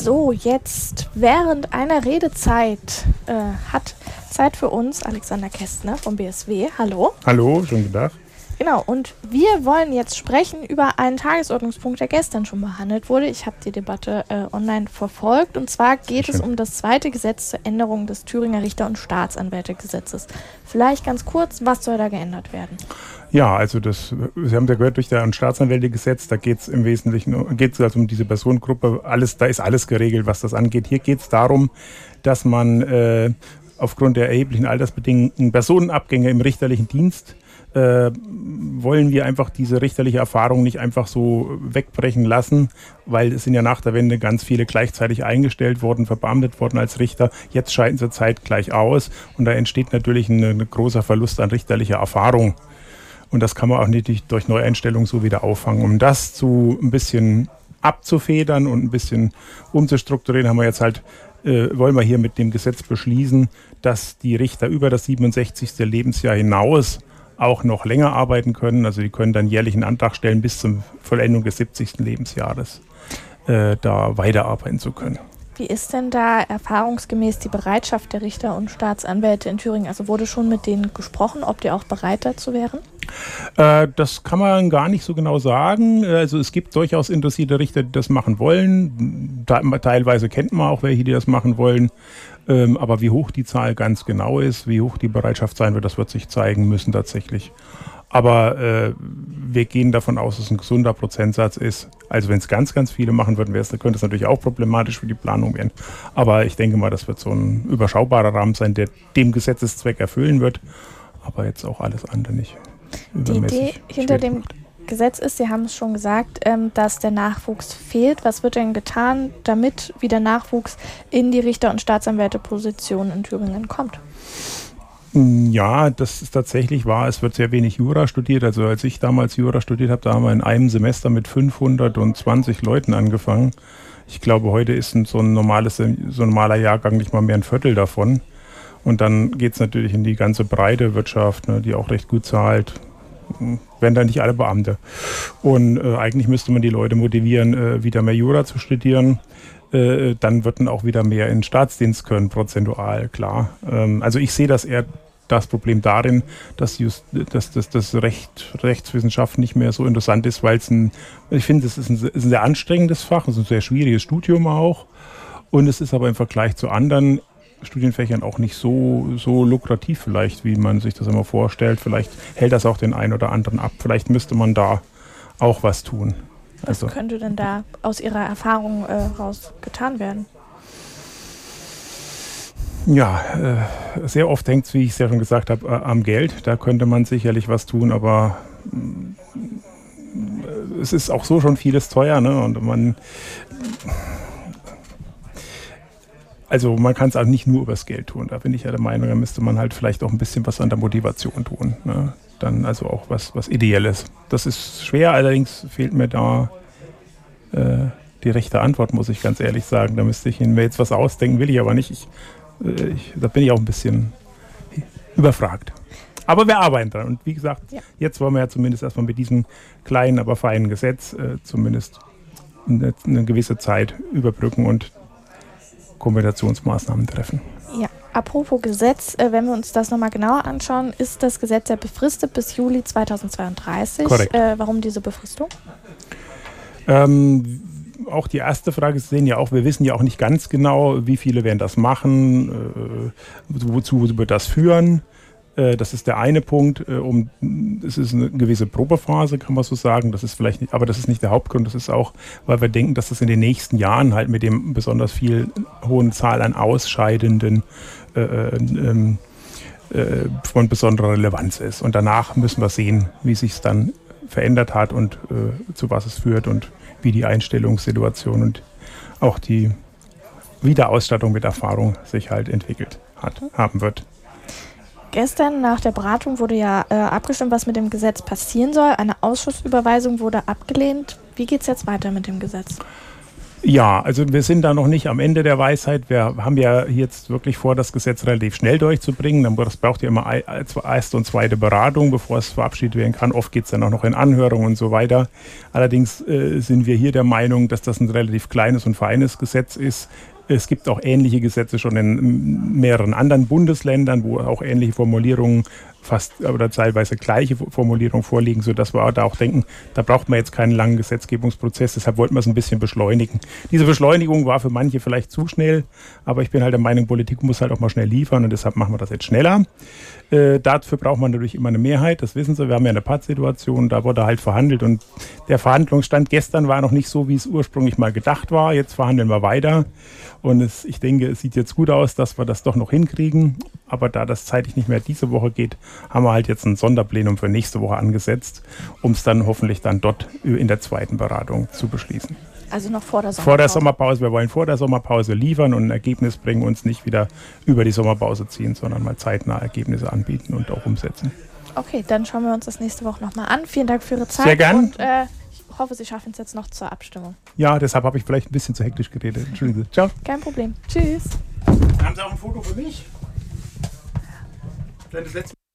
So, jetzt während einer Redezeit hat Zeit für uns Alexander Kästner vom BSW. Hallo. Hallo, schönen guten Tag. Genau, und wir wollen jetzt sprechen über einen Tagesordnungspunkt, der gestern schon behandelt wurde. Ich habe die Debatte online verfolgt. Und zwar geht es um das zweite Gesetz zur Änderung des Thüringer Richter- und Staatsanwältegesetzes. Vielleicht ganz kurz, was soll da geändert werden? Ja, also Sie haben ja gehört, durch das Staatsanwältegesetz, da geht es im Wesentlichen also um diese Personengruppe, da ist alles geregelt, was das angeht. Hier geht es darum, dass man aufgrund der erheblichen altersbedingten Personenabgänge im richterlichen Dienst wollen wir einfach diese richterliche Erfahrung nicht einfach so wegbrechen lassen, weil es sind ja nach der Wende ganz viele gleichzeitig eingestellt worden, verbeamtet worden als Richter. Jetzt scheiden sie zeitgleich aus und da entsteht natürlich ein großer Verlust an richterlicher Erfahrung. Und das kann man auch nicht durch Neueinstellungen so wieder auffangen. Um das ein bisschen abzufedern und ein bisschen umzustrukturieren, wollen wir hier mit dem Gesetz beschließen, dass die Richter über das 67. Lebensjahr hinaus auch noch länger arbeiten können. Also die können dann jährlich einen Antrag stellen, bis zur Vollendung des 70. Lebensjahres da weiterarbeiten zu können. Wie ist denn da erfahrungsgemäß die Bereitschaft der Richter und Staatsanwälte in Thüringen? Also wurde schon mit denen gesprochen, ob die auch bereit dazu wären? Das kann man gar nicht so genau sagen. Also es gibt durchaus interessierte Richter, die das machen wollen. Teilweise kennt man auch welche, die das machen wollen. Aber wie hoch die Zahl ganz genau ist, wie hoch die Bereitschaft sein wird, das wird sich zeigen müssen tatsächlich. Aber wir gehen davon aus, dass es ein gesunder Prozentsatz ist. Also wenn es ganz, ganz viele machen würden, könnte es natürlich auch problematisch für die Planung werden. Aber ich denke mal, das wird so ein überschaubarer Rahmen sein, der dem Gesetzeszweck erfüllen wird. Aber jetzt auch alles andere nicht. Die Idee hinter dem Gesetz ist, Sie haben es schon gesagt, dass der Nachwuchs fehlt. Was wird denn getan, damit wieder Nachwuchs in die Richter- und Staatsanwältepositionen in Thüringen kommt? Ja, das ist tatsächlich wahr. Es wird sehr wenig Jura studiert. Also als ich damals Jura studiert habe, da haben wir in einem Semester mit 520 Leuten angefangen. Ich glaube, heute ist so ein normaler Jahrgang nicht mal mehr ein Viertel davon. Und dann geht es natürlich in die ganze breite Wirtschaft, ne, die auch recht gut zahlt. Werden da nicht alle Beamte. Und eigentlich müsste man die Leute motivieren, wieder mehr Jura zu studieren. Dann würden auch wieder mehr in den Staatsdienst können, prozentual, klar. Also ich sehe das eher das Problem darin, dass das Rechtswissenschaft nicht mehr so interessant ist, weil ich finde, es ist ein sehr anstrengendes Fach, es ist ein sehr schwieriges Studium auch. Und es ist aber im Vergleich zu anderen Studienfächern auch nicht so lukrativ vielleicht, wie man sich das immer vorstellt. Vielleicht hält das auch den einen oder anderen ab. Vielleicht müsste man da auch was tun. Was könnte denn da aus Ihrer Erfahrung raus getan werden? Ja, sehr oft hängt es, wie ich es ja schon gesagt habe, am Geld. Da könnte man sicherlich was tun, aber es ist auch so schon vieles teuer, ne? Und man kann es auch nicht nur übers Geld tun. Da bin ich ja der Meinung, da müsste man halt vielleicht auch ein bisschen was an der Motivation tun. Ne? Dann also auch was Ideelles. Das ist schwer, allerdings fehlt mir da die rechte Antwort, muss ich ganz ehrlich sagen. Da müsste ich mir jetzt was ausdenken, will ich aber nicht. Da bin ich auch ein bisschen überfragt. Aber wir arbeiten dran. Und wie gesagt, Jetzt wollen wir ja zumindest erstmal mit diesem kleinen, aber feinen Gesetz zumindest eine gewisse Zeit überbrücken und Kombinationsmaßnahmen treffen. Ja, apropos Gesetz, wenn wir uns das nochmal genauer anschauen, ist das Gesetz ja befristet bis Juli 2032. Korrekt. Warum diese Befristung? Auch die erste Frage, Sie sehen ja auch, wir wissen ja auch nicht ganz genau, wie viele werden das machen, wozu wird das führen. Das ist der eine Punkt. Es ist eine gewisse Probephase, kann man so sagen. Das ist vielleicht nicht, aber das ist nicht der Hauptgrund. Das ist auch, weil wir denken, dass das in den nächsten Jahren halt mit dem besonders viel hohen Zahl an Ausscheidenden von besonderer Relevanz ist. Und danach müssen wir sehen, wie sich es dann verändert hat und zu was es führt und wie die Einstellungssituation und auch die Wiederausstattung mit Erfahrung sich halt entwickelt haben wird. Gestern nach der Beratung wurde ja abgestimmt, was mit dem Gesetz passieren soll. Eine Ausschussüberweisung wurde abgelehnt. Wie geht es jetzt weiter mit dem Gesetz? Ja, also wir sind da noch nicht am Ende der Weisheit. Wir haben ja jetzt wirklich vor, das Gesetz relativ schnell durchzubringen. Das braucht ja immer erste und zweite Beratung, bevor es verabschiedet werden kann. Oft geht es dann auch noch in Anhörungen und so weiter. Allerdings sind wir hier der Meinung, dass das ein relativ kleines und feines Gesetz ist. Es gibt auch ähnliche Gesetze schon in mehreren anderen Bundesländern, wo auch ähnliche Formulierungen fast oder teilweise gleiche Formulierungen vorliegen, sodass wir da auch denken, da braucht man jetzt keinen langen Gesetzgebungsprozess. Deshalb wollten wir es ein bisschen beschleunigen. Diese Beschleunigung war für manche vielleicht zu schnell, aber ich bin halt der Meinung, Politik muss halt auch mal schnell liefern und deshalb machen wir das jetzt schneller. Dafür braucht man natürlich immer eine Mehrheit, das wissen Sie. Wir haben ja eine Pattsituation, da wurde halt verhandelt und der Verhandlungsstand gestern war noch nicht so, wie es ursprünglich mal gedacht war. Jetzt verhandeln wir weiter und ich denke, es sieht jetzt gut aus, dass wir das doch noch hinkriegen. Aber da das zeitlich nicht mehr diese Woche geht, haben wir halt jetzt ein Sonderplenum für nächste Woche angesetzt, um es dann hoffentlich dann dort in der zweiten Beratung zu beschließen. Also noch vor der Sommerpause? Vor der Sommerpause. Wir wollen vor der Sommerpause liefern und ein Ergebnis bringen, uns nicht wieder über die Sommerpause ziehen, sondern mal zeitnah Ergebnisse anbieten und auch umsetzen. Okay, dann schauen wir uns das nächste Woche nochmal an. Vielen Dank für Ihre Zeit. Sehr gern. Und ich hoffe, Sie schaffen es jetzt noch zur Abstimmung. Ja, deshalb habe ich vielleicht ein bisschen zu hektisch geredet. Entschuldigen Sie. Ciao. Kein Problem. Tschüss. Haben Sie auch ein Foto für mich? Das letzte